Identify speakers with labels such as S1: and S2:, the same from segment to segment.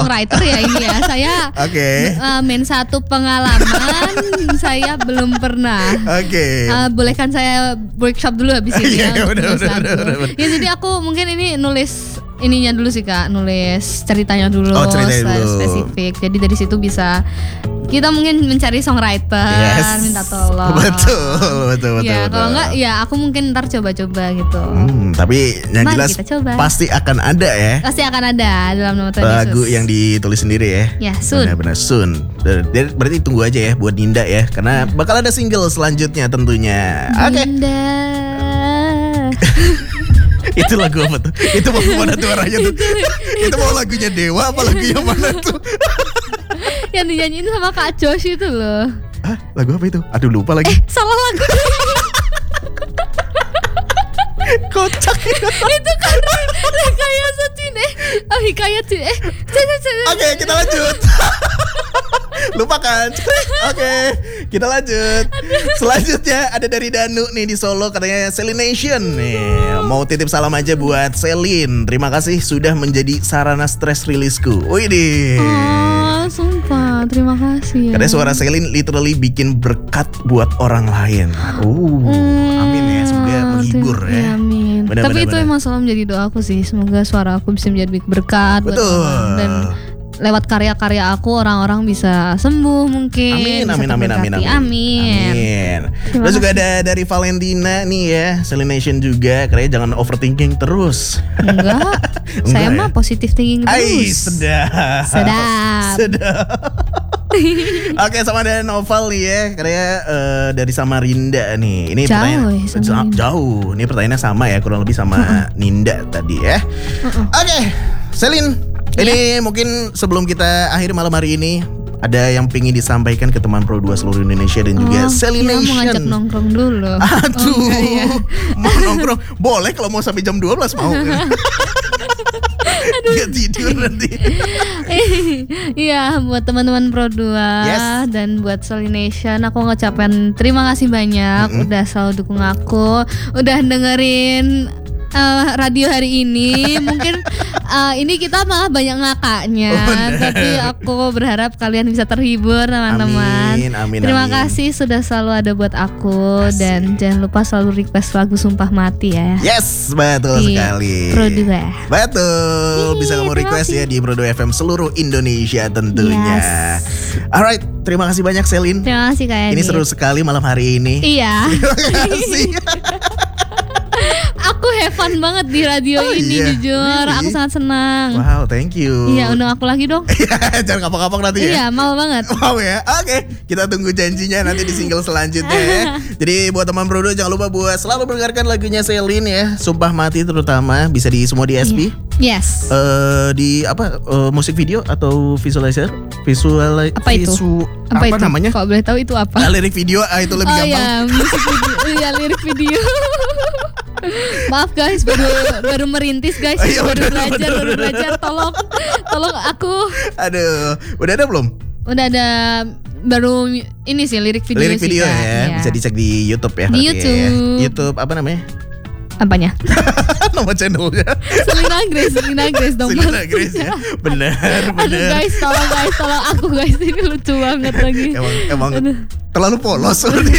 S1: songwriter ya ini ya. Saya main satu pengalaman saya belum pernah. Bolehkan saya workshop dulu habis ini ya. Ya jadi aku mungkin ini nulis ininya dulu sih Kak, nulis ceritanya dulu, spesifik. Jadi dari situ bisa kita mungkin mencari songwriter, minta tolong.
S2: Betul.
S1: Ya kalau enggak ya aku mungkin ntar coba-coba gitu.
S2: Tapi yang jelas pasti akan ada ya.
S1: Pasti akan ada dalam Nama Tuhan Yesus.
S2: Lagu yang ditulis sendiri ya.
S1: Ya soon.
S2: Benar-benar soon. Berarti tunggu aja ya buat Ninda ya, karena bakal ada single selanjutnya tentunya.
S1: Ninda.
S2: Itu lagu apa tuh? Itu mau mana tuh arahnya tuh? Itu mau lagunya Dewa apa lagunya mana tuh?
S1: Yang dinyanyiin sama Kak Josh itu loh.
S2: Hah? Lagu apa itu? Aduh lupa lagi.
S1: Salah lagu.
S2: Kocak.
S1: Itu kan rekayasa Cine. Hikayat Cine.
S2: Oke, kita lanjut. Lupakan. Oke, kita lanjut. Selanjutnya ada dari Danu nih di Solo, katanya Selination nih. Mau titip salam aja buat Selin. Terima kasih sudah menjadi sarana stress rilisku. Widih.
S1: Sumpah, terima kasih ya.
S2: Karena suara Selin literally bikin berkat buat orang lain. Amin ya, semoga menghibur ya.
S1: Amin. Tapi itu emang selalu menjadi doaku sih. Semoga suara aku bisa menjadi berkat buat orang. Dan lewat karya-karya aku orang-orang bisa sembuh mungkin. Amin.
S2: Terus juga ada dari Valentina nih ya, Selination juga. Kayaknya jangan overthinking terus.
S1: Enggak. Saya mah positive thinking terus.
S2: Sedap. Oke, sama ada Noval nih ya, karya dari Samarinda nih. Ini jauh. Ini pertanyaannya sama ya, kurang lebih sama Ninda tadi ya. Oke, Selin, ini mungkin sebelum kita akhiri malam hari ini, ada yang pingin disampaikan ke teman Pro 2 seluruh Indonesia dan juga Selination.
S1: Mau ngajak nongkrong dulu.
S2: Aduh, mau nongkrong boleh kalau mau sampai jam 12 mau. Gak tidur nanti.
S1: Iya, buat teman-teman Pro 2 dan buat Selination, aku ngucapin terima kasih banyak udah selalu dukung aku, udah dengerin radio hari ini. Mungkin ini kita malah banyak ngakaknya, tapi aku berharap kalian bisa terhibur teman-teman. Terima kasih sudah selalu ada buat aku. Dan jangan lupa selalu request lagu Sumpah Mati ya.
S2: Yes, betul sekali.
S1: Pro 2.
S2: Betul, bisa kamu request ya di Pro 2 FM seluruh Indonesia tentunya. Alright, terima kasih banyak Selin.
S1: Terima kasih Kak Edi.
S2: Ini seru sekali malam hari ini.
S1: Iya.
S2: Terima kasih.
S1: Aku have fun banget di radio ini jujur. Really? Aku sangat senang.
S2: Wow, thank you.
S1: Iya, undang aku lagi dong.
S2: Jangan kapok-kapok nanti ya.
S1: Iya, mau banget.
S2: Mau ya. Oke, kita tunggu janjinya nanti di single selanjutnya ya. Jadi buat teman Bro, jangan lupa buat selalu mendengarkan lagunya Selin ya. Sumpah Mati terutama bisa di semua di SP.
S1: Yes.
S2: Di apa musik video atau visualizer?
S1: Apa itu?
S2: Apa itu namanya?
S1: Kalau boleh tahu itu apa?
S2: Lirik video itu lebih gampang.
S1: Iya, musik video. Iya, lirik video. Maaf guys, baru merintis guys, baru belajar, tolong aku.
S2: Aduh, udah ada belum?
S1: Udah ada, baru ini sih lirik video.
S2: Lirik video
S1: sih,
S2: ya, bisa dicek di YouTube ya.
S1: Di YouTube.
S2: Ya. YouTube apa namanya?
S1: Apanya?
S2: Nama channelnya
S1: Selina Grace dong.
S2: Selina Grace ya. Benar.
S1: Aduh guys, tolong aku guys, ini lucu banget lagi.
S2: Emang terlalu polos sepertinya.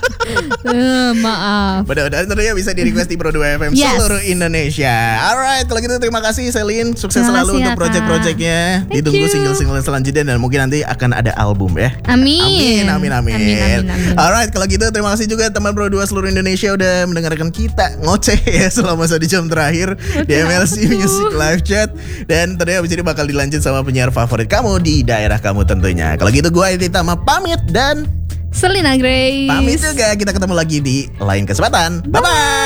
S1: Maaf.
S2: Mudah-mudahan tentunya bisa di request di Pro 2 FM seluruh Indonesia. Alright, kalau gitu terima kasih Selin. Sukses selalu untuk project-projectnya. Ditunggu single-single selanjutnya dan mungkin nanti akan ada album ya.
S1: Amin.
S2: Alright, kalau gitu terima kasih juga teman Pro 2 seluruh Indonesia udah mendengarkan kita ngoceh ya selama 1 jam terakhir di MLC Music Live Chat. Dan tentunya abis ini bakal dilanjut sama penyiar favorit kamu di daerah kamu tentunya. Kalau gitu gue Edi Tama pamit dan
S1: Selina Grace
S2: pamit juga. Kita ketemu lagi di lain kesempatan. Bye-bye.